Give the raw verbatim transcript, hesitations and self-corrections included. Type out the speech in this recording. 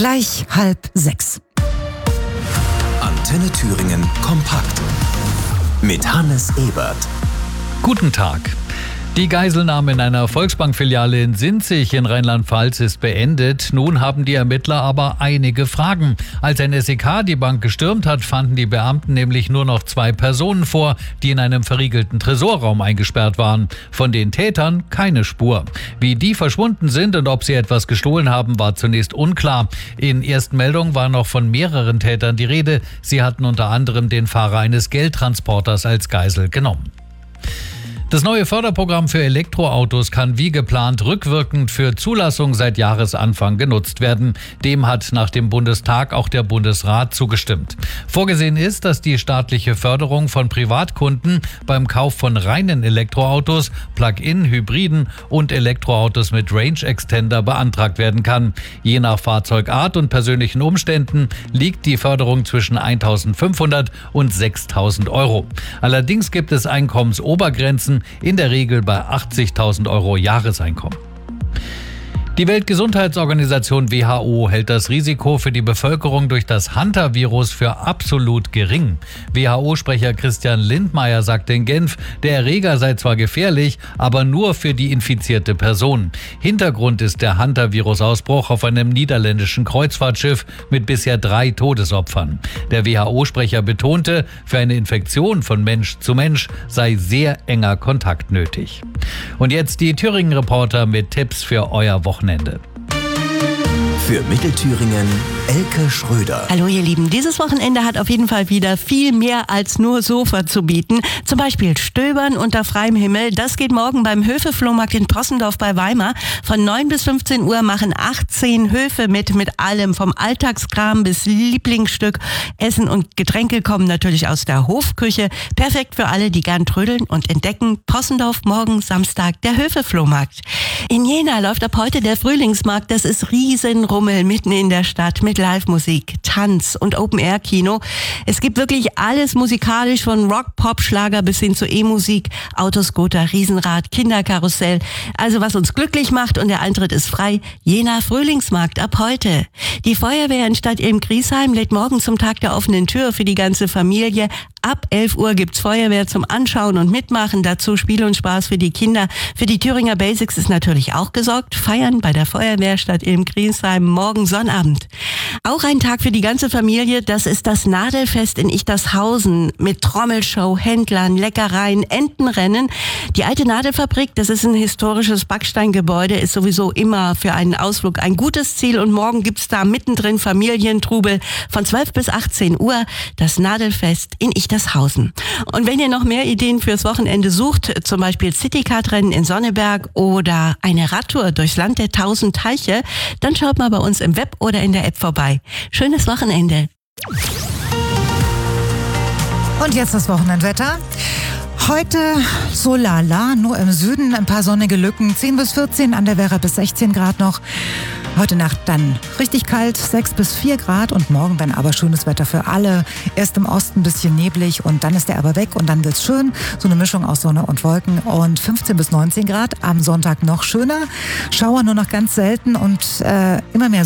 Gleich halb sechs. Antenne Thüringen kompakt mit Hannes Ebert. Guten Tag. Die Geiselnahme in einer Volksbank-Filiale in Sinzig in Rheinland-Pfalz ist beendet. Nun haben die Ermittler aber einige Fragen. Als ein S E K die Bank gestürmt hat, fanden die Beamten nämlich nur noch zwei Personen vor, die in einem verriegelten Tresorraum eingesperrt waren. Von den Tätern keine Spur. Wie die verschwunden sind und ob sie etwas gestohlen haben, war zunächst unklar. In ersten Meldungen war noch von mehreren Tätern die Rede. Sie hatten unter anderem den Fahrer eines Geldtransporters als Geisel genommen. Das neue Förderprogramm für Elektroautos kann wie geplant rückwirkend für Zulassung seit Jahresanfang genutzt werden. Dem hat nach dem Bundestag auch der Bundesrat zugestimmt. Vorgesehen ist, dass die staatliche Förderung von Privatkunden beim Kauf von reinen Elektroautos, Plug-in, Hybriden und Elektroautos mit Range Extender beantragt werden kann. Je nach Fahrzeugart und persönlichen Umständen liegt die Förderung zwischen eintausendfünfhundert und sechstausend Euro. Allerdings gibt es Einkommensobergrenzen, in der Regel bei achtzigtausend Euro Jahreseinkommen. Die Weltgesundheitsorganisation W H O hält das Risiko für die Bevölkerung durch das Hantavirus für absolut gering. W H O-Sprecher Christian Lindmeier sagte in Genf, der Erreger sei zwar gefährlich, aber nur für die infizierte Person. Hintergrund ist der Hantavirus-Ausbruch auf einem niederländischen Kreuzfahrtschiff mit bisher drei Todesopfern. Der W H O-Sprecher betonte, für eine Infektion von Mensch zu Mensch sei sehr enger Kontakt nötig. Und jetzt die Thüringen-Reporter mit Tipps für euer Wochenende. Für Mittelthüringen Elke Schröder. Hallo ihr Lieben, dieses Wochenende hat auf jeden Fall wieder viel mehr als nur Sofa zu bieten. Zum Beispiel Stöbern unter freiem Himmel. Das geht morgen beim Höfe-Flohmarkt in Possendorf bei Weimar. Von neun bis fünfzehn Uhr machen achtzehn Höfe mit, mit allem. Vom Alltagskram bis Lieblingsstück. Essen und Getränke kommen natürlich aus der Hofküche. Perfekt für alle, die gern trödeln und entdecken. Possendorf morgen Samstag, der Höfe-Flohmarkt. In Jena läuft ab heute der Frühlingsmarkt. Das ist Riesenrummel mitten in der Stadt mit Live-Musik, Tanz und Open-Air-Kino. Es gibt wirklich alles musikalisch, von Rock, Pop, Schlager bis hin zu E-Musik, Autoscooter, Riesenrad, Kinderkarussell. Also was uns glücklich macht, und der Eintritt ist frei. Jena Frühlingsmarkt ab heute. Die Feuerwehr in Stadt Ilm-Griesheim lädt morgen zum Tag der offenen Tür für die ganze Familie. Ab elf Uhr gibt's Feuerwehr zum Anschauen und Mitmachen. Dazu Spiel und Spaß für die Kinder. Für die Thüringer Basics ist natürlich auch gesorgt. Feiern bei der Feuerwehr Stadt Ilm-Griesheim morgen Sonnabend. Auch ein Tag für die ganze Familie, das ist das Nadelfest in Ichtershausen mit Trommelshow, Händlern, Leckereien, Entenrennen. Die alte Nadelfabrik, das ist ein historisches Backsteingebäude, ist sowieso immer für einen Ausflug ein gutes Ziel, und morgen gibt's da mittendrin Familientrubel von zwölf bis achtzehn Uhr, das Nadelfest in Ichtershausen. Und wenn ihr noch mehr Ideen fürs Wochenende sucht, zum Beispiel Citycard-Rennen in Sonneberg oder eine Radtour durchs Land der tausend Teiche, dann schaut mal bei uns im Web oder in der App vorbei. Schönes Wochenende. Und jetzt das Wochenendwetter. Heute so lala, nur im Süden ein paar sonnige Lücken, zehn bis vierzehn, an der Werra bis sechzehn Grad noch. Heute Nacht dann richtig kalt, sechs bis vier Grad, und morgen dann aber schönes Wetter für alle. Erst im Osten ein bisschen neblig und dann ist der aber weg und dann wird's schön. So eine Mischung aus Sonne und Wolken, und fünfzehn bis neunzehn Grad. Am Sonntag noch schöner. Schauer nur noch ganz selten und äh, immer mehr